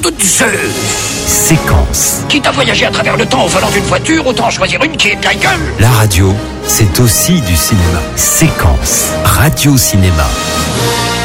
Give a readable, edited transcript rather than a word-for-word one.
de Zeus. Séquence. Quitte à voyager à travers le temps au volant d'une voiture, autant choisir une qui est de la gueule. La radio, c'est aussi du cinéma. Séquence. Radio-cinéma.